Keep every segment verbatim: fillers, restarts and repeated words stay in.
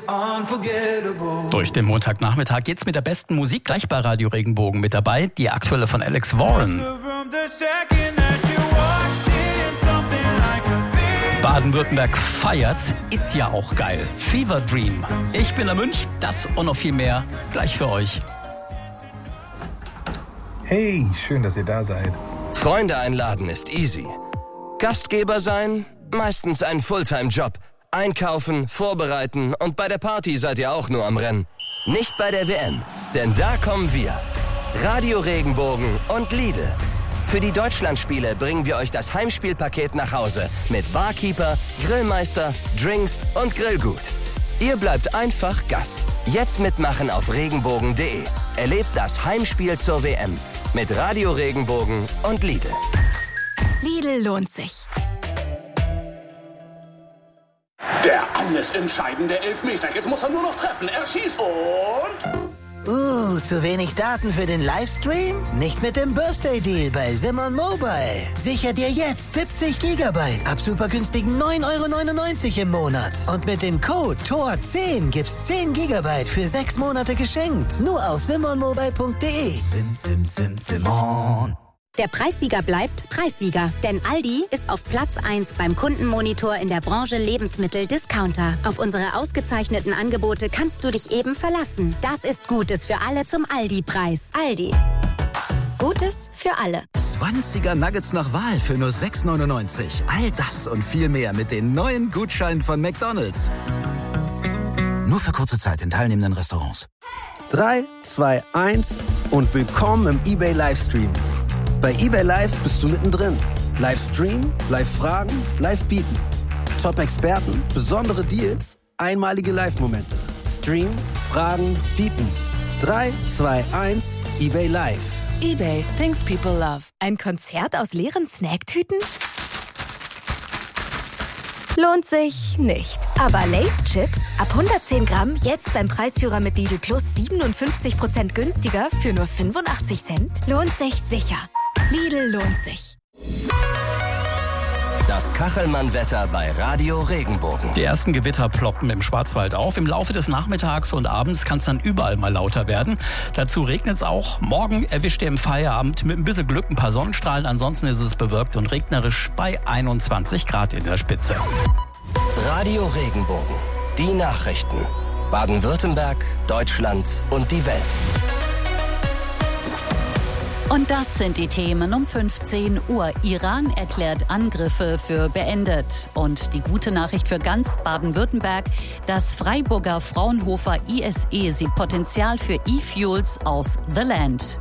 unforgettable. Durch den Montagnachmittag geht's mit der besten Musik gleich bei Radio Regenbogen mit dabei. Die aktuelle von Alex Warren. Baden-Württemberg feiert's, ist ja auch geil. Fever Dream. Ich bin der Münch, das und noch viel mehr gleich für euch. Hey, schön, dass ihr da seid. Freunde einladen ist easy. Gastgeber sein, meistens ein Fulltime-Job. Einkaufen, vorbereiten und bei der Party seid ihr auch nur am Rennen. Nicht bei der W M, denn da kommen wir. Radio Regenbogen und Lidl. Für die Deutschlandspiele bringen wir euch das Heimspielpaket nach Hause mit Barkeeper, Grillmeister, Drinks und Grillgut. Ihr bleibt einfach Gast. Jetzt mitmachen auf regenbogen punkt de. Erlebt das Heimspiel zur W M mit Radio Regenbogen und Lidl. Lidl lohnt sich. Der alles entscheidende Elfmeter. Jetzt muss er nur noch treffen. Er schießt und... Uh, zu wenig Daten für den Livestream? Nicht mit dem Birthday Deal bei Simon Mobile. Sicher dir jetzt siebzig Gigabyte ab super günstigen neun Euro neunundneunzig im Monat. Und mit dem Code T O R zehn gibt's zehn Gigabyte für sechs Monate geschenkt. Nur auf simon mobile punkt de. Sim, sim, sim, Simon. Der Preissieger bleibt Preissieger, denn Aldi ist auf Platz eins beim Kundenmonitor in der Branche Lebensmittel-Discounter. Auf unsere ausgezeichneten Angebote kannst du dich eben verlassen. Das ist Gutes für alle zum Aldi-Preis. Aldi. Gutes für alle. zwanziger Nuggets nach Wahl für nur sechs neunundneunzig. All das und viel mehr mit den neuen Gutscheinen von McDonald's. Nur für kurze Zeit in teilnehmenden Restaurants. drei, zwei, eins und willkommen im eBay Livestream. Bei eBay Live bist du mittendrin. Live streamen, live fragen, live bieten. Top-Experten, besondere Deals, einmalige Live-Momente. Stream, fragen, bieten. drei, zwei, eins, eBay Live. eBay, things people love. Ein Konzert aus leeren Snacktüten? Lohnt sich nicht. Aber Lay's Chips ab hundertzehn Gramm jetzt beim Preisführer mit Lidl Plus siebenundfünfzig Prozent günstiger für nur fünfundachtzig Cent? Lohnt sich sicher. Lidl lohnt sich. Das Kachelmann-Wetter bei Radio Regenbogen. Die ersten Gewitter ploppen im Schwarzwald auf. Im Laufe des Nachmittags und Abends kann es dann überall mal lauter werden. Dazu regnet es auch. Morgen erwischt ihr im Feierabend mit ein bisschen Glück ein paar Sonnenstrahlen. Ansonsten ist es bewölkt und regnerisch bei einundzwanzig Grad in der Spitze. Radio Regenbogen. Die Nachrichten. Baden-Württemberg, Deutschland und die Welt. Und das sind die Themen um fünfzehn Uhr. Iran erklärt Angriffe für beendet. Und die gute Nachricht für ganz Baden-Württemberg: Das Freiburger Fraunhofer I S E sieht Potenzial für E-Fuels aus The Land.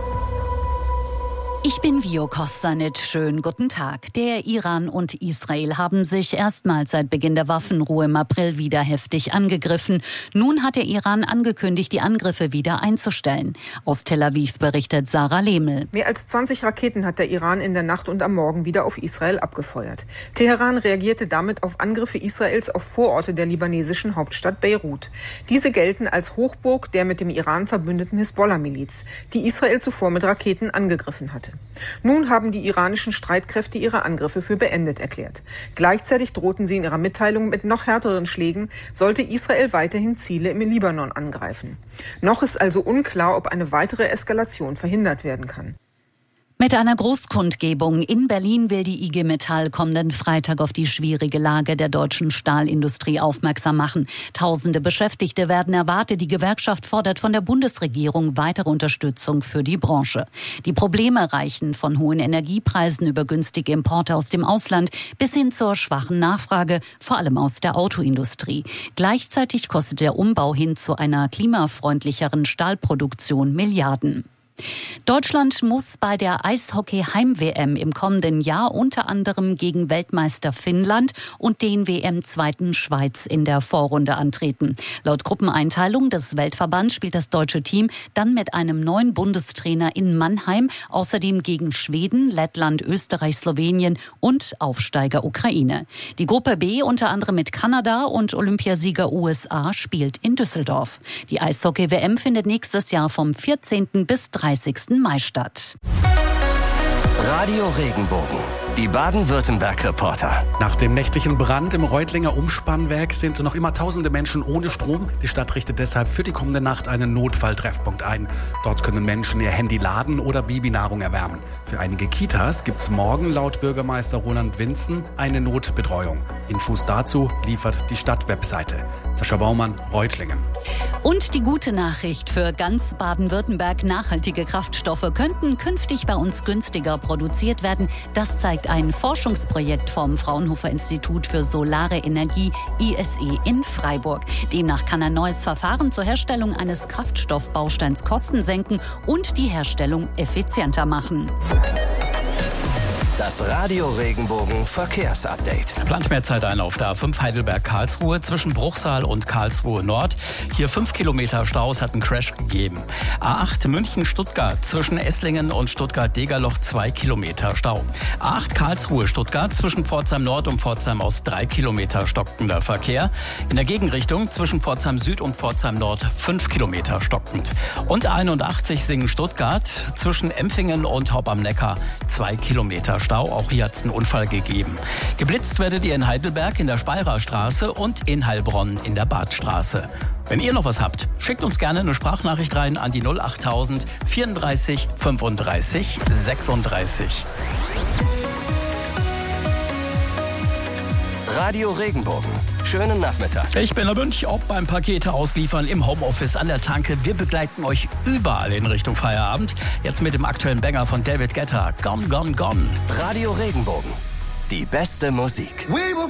Ich bin Vio Kostanic. Schönen guten Tag. Der Iran und Israel haben sich erstmals seit Beginn der Waffenruhe im April wieder heftig angegriffen. Nun hat der Iran angekündigt, die Angriffe wieder einzustellen. Aus Tel Aviv berichtet Sarah Lehmel. Mehr als zwanzig Raketen hat der Iran in der Nacht und am Morgen wieder auf Israel abgefeuert. Teheran reagierte damit auf Angriffe Israels auf Vororte der libanesischen Hauptstadt Beirut. Diese gelten als Hochburg der mit dem Iran verbündeten Hisbollah-Miliz, die Israel zuvor mit Raketen angegriffen hatte. Nun haben die iranischen Streitkräfte ihre Angriffe für beendet erklärt. Gleichzeitig drohten sie in ihrer Mitteilung mit noch härteren Schlägen, sollte Israel weiterhin Ziele im Libanon angreifen. Noch ist also unklar, ob eine weitere Eskalation verhindert werden kann. Mit einer Großkundgebung in Berlin will die I G Metall kommenden Freitag auf die schwierige Lage der deutschen Stahlindustrie aufmerksam machen. Tausende Beschäftigte werden erwartet. Die Gewerkschaft fordert von der Bundesregierung weitere Unterstützung für die Branche. Die Probleme reichen von hohen Energiepreisen über günstige Importe aus dem Ausland bis hin zur schwachen Nachfrage, vor allem aus der Autoindustrie. Gleichzeitig kostet der Umbau hin zu einer klimafreundlicheren Stahlproduktion Milliarden. Deutschland muss bei der Eishockey-Heim-W M im kommenden Jahr unter anderem gegen Weltmeister Finnland und den W M-Zweiten Schweiz in der Vorrunde antreten. Laut Gruppeneinteilung des Weltverbands spielt das deutsche Team dann mit einem neuen Bundestrainer in Mannheim, außerdem gegen Schweden, Lettland, Österreich, Slowenien und Aufsteiger Ukraine. Die Gruppe B unter anderem mit Kanada und Olympiasieger U S A spielt in Düsseldorf. Die Eishockey-W M findet nächstes Jahr vom vierzehnten bis dreißigsten Mai statt. Radio Regenbogen. Die Baden-Württemberg-Reporter. Nach dem nächtlichen Brand im Reutlinger Umspannwerk sind noch immer tausende Menschen ohne Strom. Die Stadt richtet deshalb für die kommende Nacht einen Notfalltreffpunkt ein. Dort können Menschen ihr Handy laden oder Babynahrung erwärmen. Für einige Kitas gibt's morgen laut Bürgermeister Roland Winzen eine Notbetreuung. Infos dazu liefert die Stadtwebseite. Sascha Baumann, Reutlingen. Und die gute Nachricht für ganz Baden-Württemberg: nachhaltige Kraftstoffe könnten künftig bei uns günstiger produziert werden. Das zeigt ein Forschungsprojekt vom Fraunhofer Institut für Solare Energie I S E in Freiburg. Demnach kann ein neues Verfahren zur Herstellung eines Kraftstoffbausteins Kosten senken und die Herstellung effizienter machen. Das Radio Regenbogen Verkehrsupdate. Plant mehr Zeit ein auf der A fünf Heidelberg-Karlsruhe zwischen Bruchsal und Karlsruhe Nord. Hier fünf Kilometer Staus, hat einen Crash gegeben. A acht München-Stuttgart zwischen Esslingen und Stuttgart-Degerloch zwei Kilometer Stau. A acht Karlsruhe-Stuttgart zwischen Pforzheim Nord und Pforzheim Ost drei Kilometer stockender Verkehr. In der Gegenrichtung zwischen Pforzheim Süd und Pforzheim Nord fünf Kilometer stockend. Und einundachtzig Singen-Stuttgart zwischen Empfingen und Haupt am Neckar zwei Kilometer Stau. Auch hier hat es einen Unfall gegeben. Geblitzt werdet ihr in Heidelberg in der Speyerer Straße und in Heilbronn in der Badstraße. Wenn ihr noch was habt, schickt uns gerne eine Sprachnachricht rein an die null achttausend vierunddreißig fünfunddreißig sechsunddreißig. Radio Regenbogen. Schönen Nachmittag. Ich bin der Münch, ob beim Pakete ausliefern, im Homeoffice, an der Tanke. Wir begleiten euch überall in Richtung Feierabend. Jetzt mit dem aktuellen Banger von David Guetta. Gone, gone, gone. Radio Regenbogen. Die beste Musik.